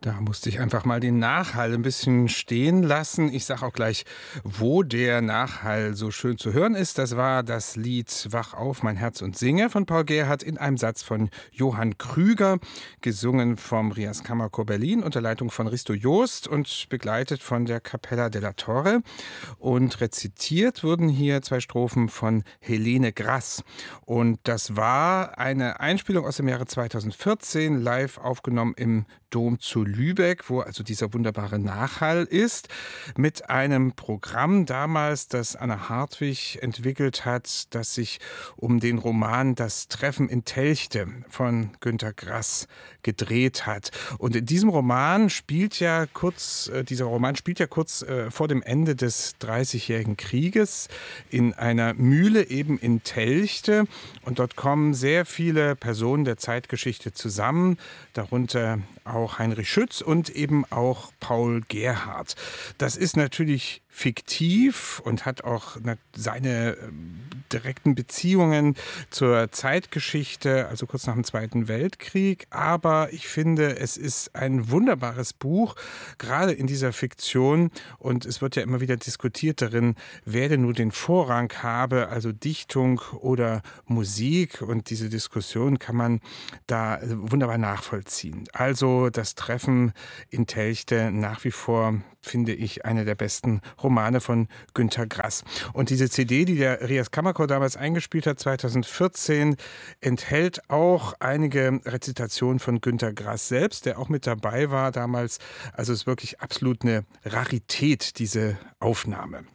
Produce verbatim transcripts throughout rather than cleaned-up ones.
Da musste ich einfach mal den Nachhall ein bisschen stehen lassen. Ich sage auch gleich, wo der Nachhall so schön zu hören ist. Das war das Lied Wach auf, mein Herz und singe von Paul Gerhardt in einem Satz von Johann Krüger, gesungen vom Rias Kammerchor Berlin unter Leitung von Risto Joost und begleitet von der Capella della Torre. Und rezitiert wurden hier zwei Strophen von Helene Grass. Und das war eine Einspielung aus dem Jahre zweitausendvierzehn, live aufgenommen im Dom zu Lübeck, wo also dieser wunderbare Nachhall ist, mit einem Programm damals, das Anna Hartwig entwickelt hat, das sich um den Roman Das Treffen in Telchte von Günter Grass gedreht hat. Und in diesem Roman spielt ja kurz, äh, dieser Roman spielt ja kurz äh, vor dem Ende des Dreißigjährigen Krieges in einer Mühle eben in Telchte. Und dort kommen sehr viele Personen der Zeitgeschichte zusammen, darunter auch Heinrich Schütz und eben auch Paul Gerhardt. Das ist natürlich fiktiv und hat auch seine äh, direkten Beziehungen zur Zeitgeschichte, also kurz nach dem Zweiten Weltkrieg. Aber ich finde, es ist ein wunderbares Buch, gerade in dieser Fiktion. Und es wird ja immer wieder diskutiert darin, wer denn nun den Vorrang habe, also Dichtung oder Musik. Und diese Diskussion kann man da wunderbar nachvollziehen. Also das Treffen in Telchte, nach wie vor, finde ich, eine der besten Romane von Günter Grass. Und diese C D, die der Rias Kammerchor damals eingespielt hat, zweitausendvierzehn, enthält auch einige Rezitationen von Günter Grass selbst, der auch mit dabei war damals. Also es ist wirklich absolut eine Rarität, diese Aufnahme.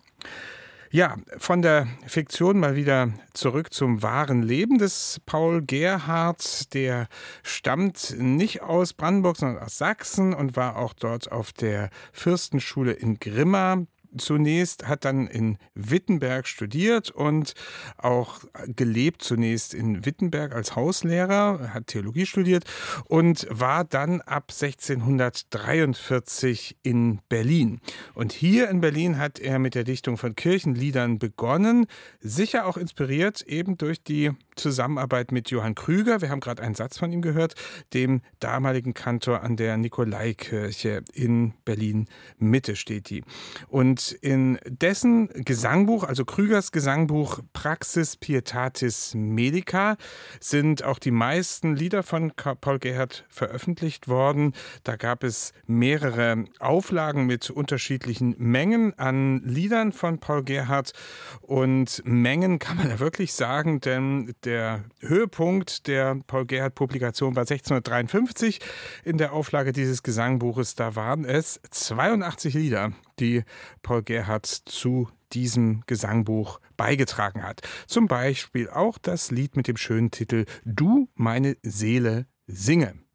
Ja, von der Fiktion mal wieder zurück zum wahren Leben des Paul Gerhardt. Der stammt nicht aus Brandenburg, sondern aus Sachsen und war auch dort auf der Fürstenschule in Grimma. Zunächst, hat dann in Wittenberg studiert und auch gelebt, zunächst in Wittenberg als Hauslehrer, hat Theologie studiert und war dann ab sechzehnhundertdreiundvierzig in Berlin. Und hier in Berlin hat er mit der Dichtung von Kirchenliedern begonnen, sicher auch inspiriert eben durch die Zusammenarbeit mit Johann Krüger. Wir haben gerade einen Satz von ihm gehört, dem damaligen Kantor an der Nikolaikirche in Berlin-Mitte steht die. Und in dessen Gesangbuch, also Krügers Gesangbuch Praxis Pietatis Medica, sind auch die meisten Lieder von Paul Gerhardt veröffentlicht worden. Da gab es mehrere Auflagen mit unterschiedlichen Mengen an Liedern von Paul Gerhardt. Und Mengen kann man ja wirklich sagen, denn der Höhepunkt der Paul Gerhardt-Publikation war sechzehnhundertdreiundfünfzig in der Auflage dieses Gesangbuches. Da waren es zweiundachtzig Lieder, die Paul Gerhardt zu diesem Gesangbuch beigetragen hat. Zum Beispiel auch das Lied mit dem schönen Titel Du, meine Seele, singe.